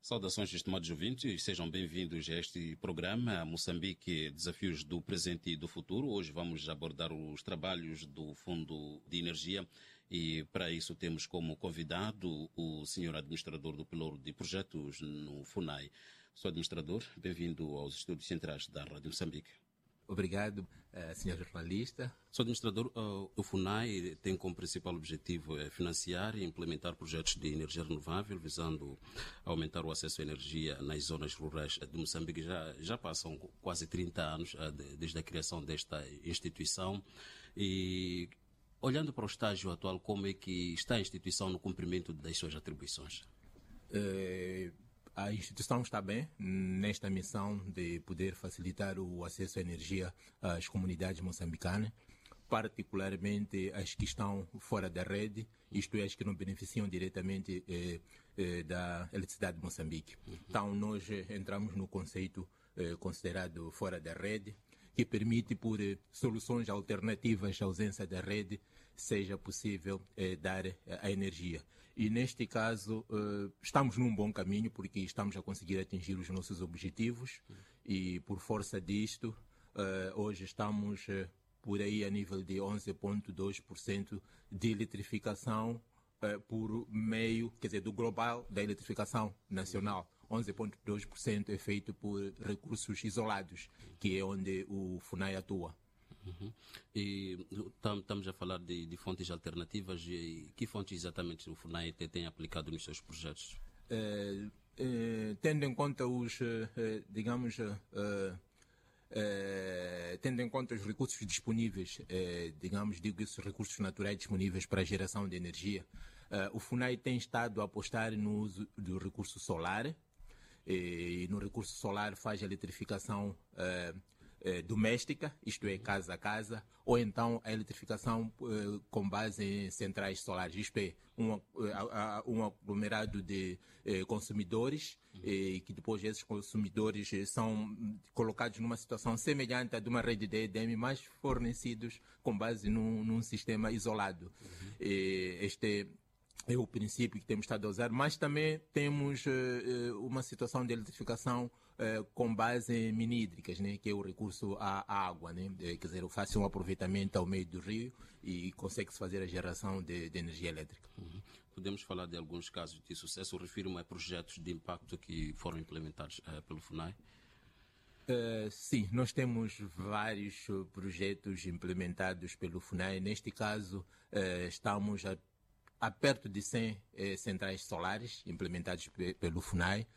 Saudações, estimados ouvintes, sejam bem-vindos a este programa Moçambique, Desafios do Presente e do Futuro. Hoje vamos abordar os trabalhos do Fundo de Energia e para isso temos como convidado o senhor administrador do Pelouro de Projetos no FUNAI. Sou administrador, bem-vindo aos estúdios centrais da Rádio Moçambique. Obrigado, senhor jornalista. Sou administrador. O FUNAI tem como principal objetivo financiar e implementar projetos de energia renovável, visando aumentar o acesso à energia nas zonas rurais de Moçambique. Já passam quase 30 anos desde a criação desta instituição. E, olhando para o estágio atual, como é que está a instituição no cumprimento das suas atribuições? A instituição está bem nesta missão de poder facilitar o acesso à energia às comunidades moçambicanas, particularmente as que estão fora da rede, isto é, as que não beneficiam diretamente da eletricidade de Moçambique. Então, nós entramos no conceito considerado fora da rede, que permite, por soluções alternativas à ausência da rede, seja possível dar a energia. E neste caso, estamos num bom caminho, porque estamos a conseguir atingir os nossos objetivos e, por força disto, hoje estamos por aí a nível de 11,2% de eletrificação por meio, quer dizer, do global da eletrificação nacional. 11,2% é feito por recursos isolados, que é onde o FUNAI atua. E estamos a falar de fontes alternativas. E que fontes exatamente o FUNAI tem aplicado nos seus projetos? Tendo em conta os, tendo em conta os recursos disponíveis, digo esses recursos naturais disponíveis para a geração de energia, o FUNAI tem estado a apostar no uso do recurso solar. E no recurso solar faz a eletrificação doméstica, isto é, casa a casa, ou então a eletrificação com base em centrais solares, isto é, um aglomerado de consumidores, que depois esses consumidores são colocados numa situação semelhante à de uma rede de EDM, mas fornecidos com base num sistema isolado. Este é o princípio que temos estado a usar, mas também temos uma situação de eletrificação com base em mini hídricas, né, que é o recurso à água, né, quer dizer, faz um aproveitamento ao meio do rio e consegue-se fazer a geração de energia elétrica. Podemos falar de alguns casos de sucesso? Refiro-me a projetos de impacto que foram implementados pelo FUNAI? Sim, nós temos vários projetos implementados pelo FUNAI. Neste caso, estamos há perto de 100 centrais solares implementadas pelo FUNAI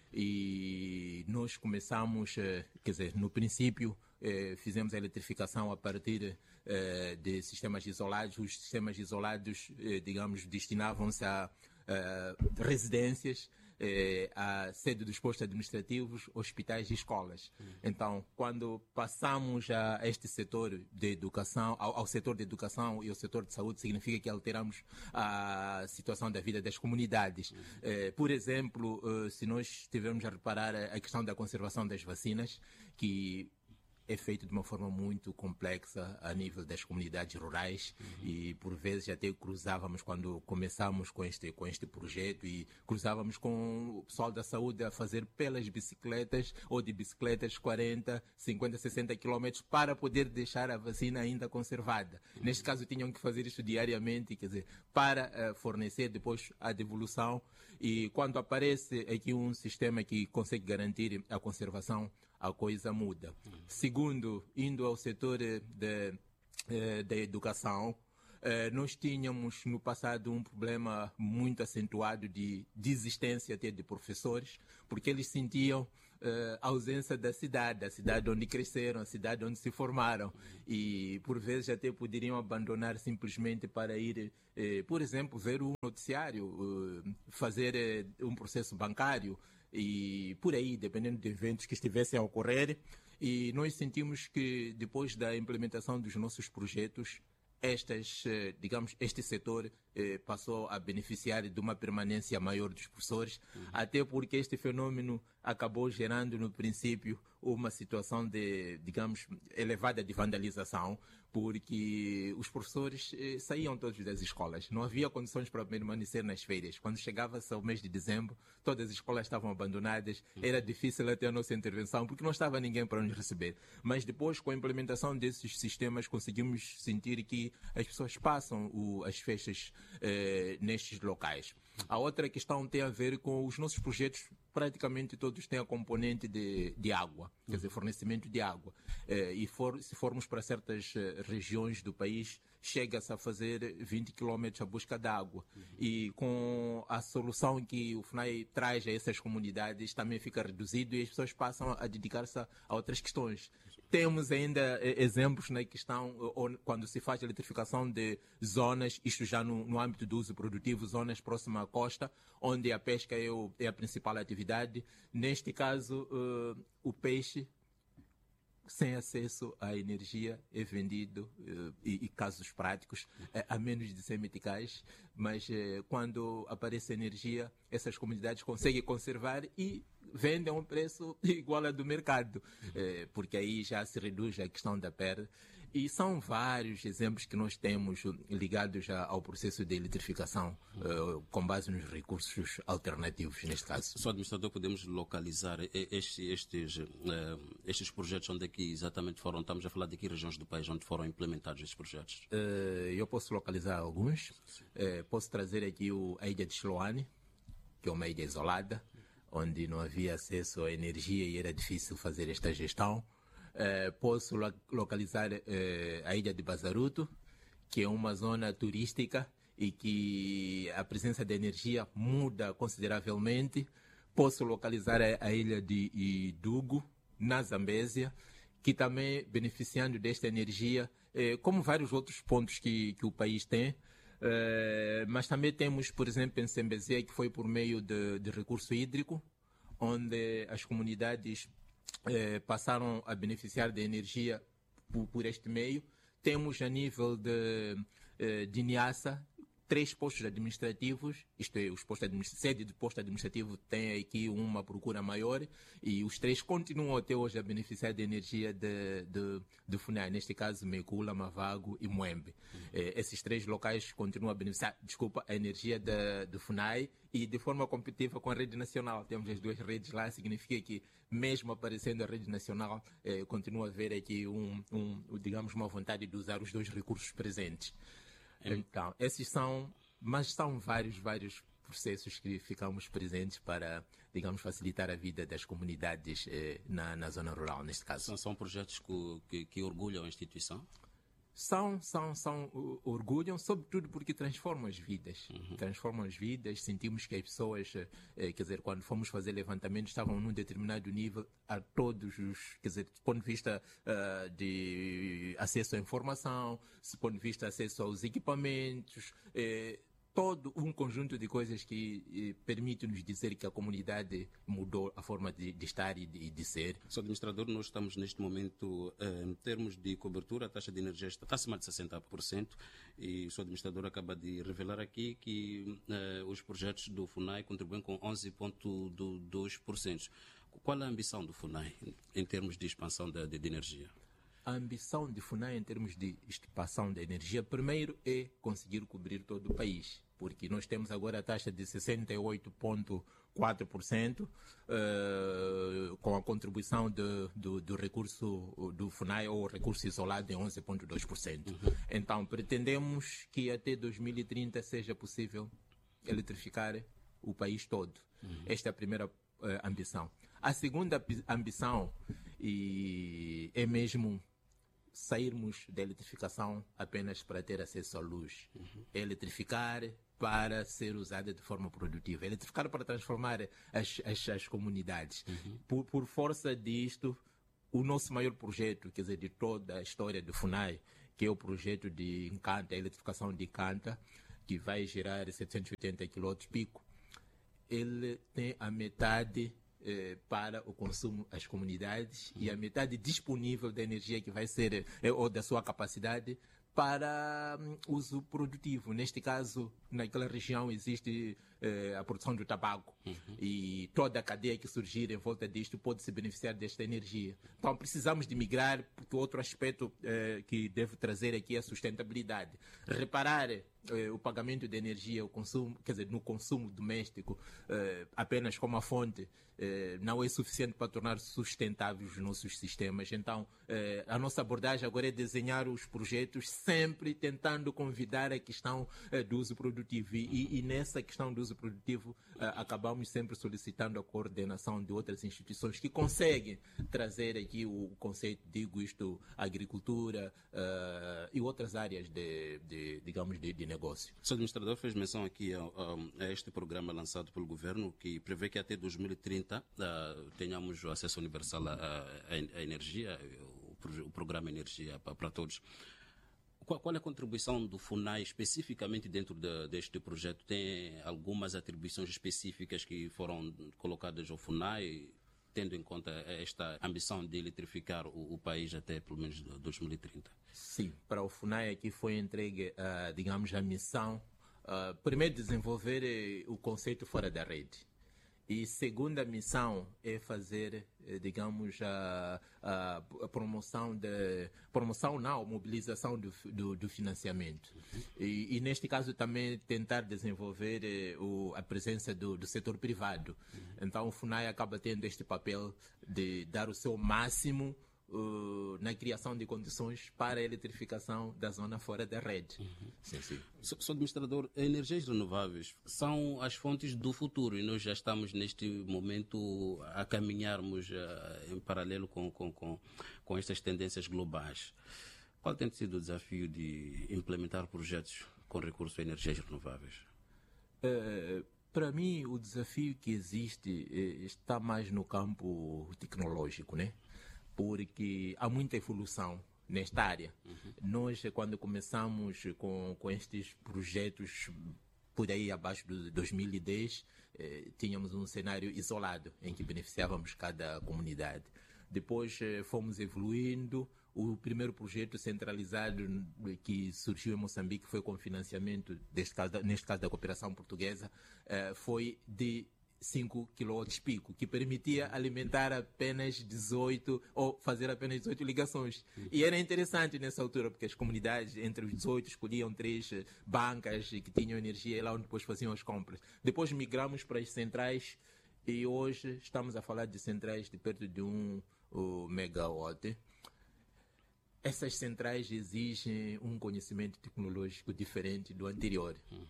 e nós começamos, quer dizer, no princípio fizemos a eletrificação a partir de sistemas isolados. Os sistemas isolados, destinavam-se a residências, a sede dos postos administrativos, hospitais e escolas. Então, quando passamos a este setor de educação, ao setor de educação e ao setor de saúde, significa que alteramos a situação da vida das comunidades. Por exemplo, se nós estivermos a reparar a questão da conservação das vacinas, que é feito de uma forma muito complexa a nível das comunidades rurais e por vezes até cruzávamos, quando começamos com este projeto, e cruzávamos com o pessoal da saúde a fazer pelas bicicletas ou de bicicletas 40, 50, 60 quilômetros para poder deixar a vacina ainda conservada. Neste caso tinham que fazer isso diariamente, quer dizer, para fornecer depois a devolução, e quando aparece aqui um sistema que consegue garantir a conservação, a coisa muda. Segundo, indo ao setor da educação, nós tínhamos no passado um problema muito acentuado de desistência até de professores, porque eles sentiam a ausência da cidade, a cidade onde cresceram, a cidade onde se formaram, e por vezes até poderiam abandonar simplesmente para ir, por exemplo, ver um noticiário, fazer um processo bancário, e por aí, dependendo de eventos que estivessem a ocorrer. E nós sentimos que depois da implementação dos nossos projetos, este setor passou a beneficiar de uma permanência maior dos professores, até porque este fenômeno acabou gerando no princípio uma situação de, elevada de vandalização, porque os professores saíam todos das escolas. Não havia condições para permanecer nas férias. Quando chegava-se ao mês de dezembro, todas as escolas estavam abandonadas, era difícil até a nossa intervenção, porque não estava ninguém para nos receber. Mas depois, com a implementação desses sistemas, conseguimos sentir que as pessoas passam as festas nestes locais. A outra questão tem a ver com os nossos projetos. Praticamente todos têm a componente de água, quer dizer, fornecimento de água. Se formos para certas regiões do país, chega-se a fazer 20 quilômetros à busca de água. E com a solução que o FNAE traz a essas comunidades, também fica reduzido e as pessoas passam a dedicar-se a outras questões. Temos ainda exemplos na questão, quando se faz a eletrificação de zonas, isto já no âmbito do uso produtivo, zonas próximas à costa, onde a pesca é a principal atividade. Neste caso, o peixe sem acesso à energia é vendido, e casos práticos, a menos de 100 meticais, mas quando aparece energia, essas comunidades conseguem conservar e vendem a um preço igual ao do mercado, porque aí já se reduz a questão da perda. E são vários exemplos que nós temos ligados ao processo de eletrificação, com base nos recursos alternativos, neste caso. Sr. Administrador, podemos localizar estes projetos onde é que exatamente foram? Estamos a falar de que regiões do país onde foram implementados estes projetos? Eu posso localizar alguns. Posso trazer aqui a ilha de Chiloane, que é uma ilha isolada, onde não havia acesso à energia e era difícil fazer esta gestão. Posso localizar a ilha de Bazaruto, que é uma zona turística e que a presença de energia muda consideravelmente. Posso localizar a ilha de Idugo, na Zambésia, que também, beneficiando desta energia, como vários outros pontos que o país tem. Mas também temos, por exemplo, em Zambésia, que foi por meio de recurso hídrico, onde as comunidades passaram a beneficiar de energia por este meio. Temos a nível de Niassa 3 postos administrativos, isto é, sede de posto administrativo tem aqui uma procura maior e os 3 continuam até hoje a beneficiar de energia de FUNAI, neste caso Mekula, Mavago e Moembe. Esses 3 locais continuam a beneficiar, a energia de FUNAI e de forma competitiva com a rede nacional. Temos as 2 redes lá, significa que mesmo aparecendo a rede nacional, continua a haver aqui digamos, uma vontade de usar os 2 recursos presentes. Então, esses são vários processos que ficamos presentes para, digamos, facilitar a vida das comunidades na zona rural, neste caso. São projetos que orgulham a instituição? Orgulham, sobretudo porque transformam as vidas. Transformam as vidas, sentimos que as pessoas, quer dizer, quando fomos fazer levantamento, estavam num determinado nível a todos os, quer dizer, do ponto de vista de acesso à informação, do ponto de vista de acesso aos equipamentos, todo um conjunto de coisas que permite-nos dizer que a comunidade mudou a forma de estar e de ser. Sr. Administrador, nós estamos neste momento, em termos de cobertura, a taxa de energia está acima de 60% e o Sr. Administrador acaba de revelar aqui que os projetos do FUNAI contribuem com 11,2%. Qual é a ambição do FUNAI em termos de expansão de energia? A ambição de FUNAI em termos de expansão da energia, primeiro é conseguir cobrir todo o país, porque nós temos agora a taxa de 68,4%, com a contribuição do recurso do FUNAI ou recurso isolado em 11,2%. Então, pretendemos que até 2030 seja possível eletrificar o país todo. Esta é a primeira ambição. A segunda ambição é mesmo sairmos da eletrificação apenas para ter acesso à luz. É eletrificar para ser usada de forma produtiva. É eletrificar para transformar as comunidades. Por força disto, o nosso maior projeto, quer dizer, de toda a história do FUNAI, que é o projeto de Incanta, a eletrificação de Incanta, que vai gerar 780 kW-pico, ele tem a metade para o consumo às comunidades e a metade disponível da energia que vai ser, ou da sua capacidade, para uso produtivo. Neste caso, naquela região existe a produção do tabaco e toda a cadeia que surgir em volta disto pode se beneficiar desta energia. Então precisamos de migrar, porque outro aspecto que devo trazer aqui é a sustentabilidade. Reparar o pagamento de energia, o consumo, quer dizer, no consumo doméstico, apenas como a fonte, não é suficiente para tornar sustentáveis os nossos sistemas. Então, a nossa abordagem agora é desenhar os projetos sempre tentando convidar a questão do uso produtivo. E nessa questão do uso produtivo, acabamos sempre solicitando a coordenação de outras instituições que conseguem trazer aqui o conceito, digo isto, agricultura e outras áreas digamos, de negócio. O Sr. Administrador fez menção aqui a este programa lançado pelo governo, que prevê que até 2030 tenhamos o acesso universal à energia, o programa Energia para Todos. Qual é a contribuição do FUNAI especificamente dentro deste projeto? Tem algumas atribuições específicas que foram colocadas ao FUNAI, tendo em conta esta ambição de eletrificar o país até pelo menos 2030? Sim, para o FUNAI aqui foi entregue, digamos, a missão, primeiro desenvolver o conceito fora da rede. E segunda missão é fazer, digamos, a mobilização do financiamento. E neste caso também tentar desenvolver a presença do setor privado. Então o FUNAI acaba tendo este papel de dar o seu máximo na criação de condições para a eletrificação da zona fora da rede. Sim, sim. Sr. Administrador, energias renováveis são as fontes do futuro e nós já estamos neste momento a caminharmos em paralelo com estas tendências globais. Qual tem sido o desafio de implementar projetos com recurso a energias renováveis? Para mim, o desafio que existe está mais no campo tecnológico, né? Porque há muita evolução nesta área. Nós, quando começamos com estes projetos por aí abaixo de 2010, tínhamos um cenário isolado em que beneficiávamos cada comunidade. Depois fomos evoluindo. O primeiro projeto centralizado que surgiu em Moçambique foi com financiamento, neste caso da cooperação portuguesa, foi de 5 kW pico, que permitia alimentar apenas 18 ou fazer apenas 18 ligações. E era interessante nessa altura, porque as comunidades, entre os 18, escolhiam 3 bancas que tinham energia e lá onde depois faziam as compras. Depois migramos para as centrais e hoje estamos a falar de centrais de perto de 1 megawatt. Essas centrais exigem um conhecimento tecnológico diferente do anterior.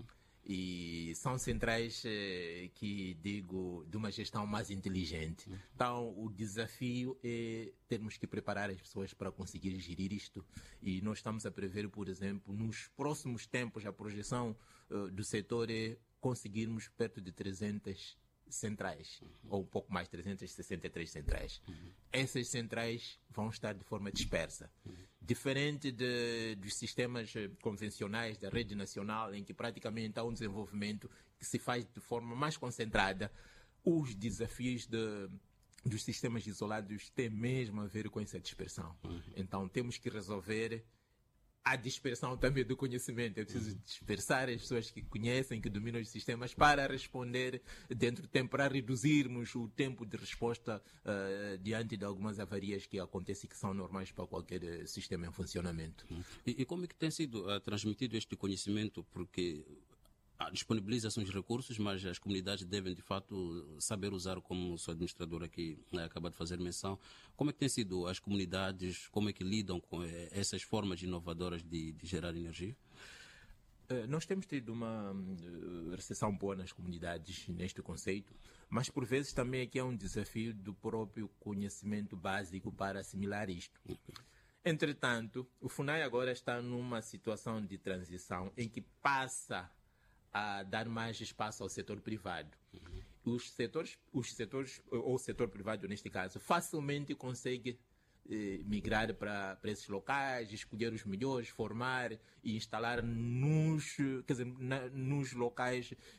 E são centrais que, digo, de uma gestão mais inteligente. Então, o desafio é termos que preparar as pessoas para conseguir gerir isto. E nós estamos a prever, por exemplo, nos próximos tempos, a projeção do setor é conseguirmos perto de 300 centrais, ou um pouco mais, 363 centrais. Essas centrais vão estar de forma dispersa. Diferente dos sistemas convencionais da rede nacional, em que praticamente há um desenvolvimento que se faz de forma mais concentrada, os desafios dos sistemas isolados têm mesmo a ver com essa dispersão. Então temos que resolver a dispersão também do conhecimento. É preciso dispersar as pessoas que conhecem, que dominam os sistemas, para responder dentro do tempo, para reduzirmos o tempo de resposta diante de algumas avarias que acontecem, que são normais para qualquer sistema em funcionamento. E como é que tem sido transmitido este conhecimento? Porque disponibiliza-se os recursos, mas as comunidades devem, de fato, saber usar, como o seu administrador aqui acaba de fazer menção. Como é que tem sido as comunidades, como é que lidam com essas formas inovadoras de gerar energia? Nós temos tido uma recepção boa nas comunidades neste conceito, mas por vezes também aqui é um desafio do próprio conhecimento básico para assimilar isto. Entretanto, o FUNAI agora está numa situação de transição em que passa a dar mais espaço ao setor privado. Os setores, ou o setor privado neste caso, facilmente consegue migrar para esses locais, escolher os melhores, formar e instalar nos locais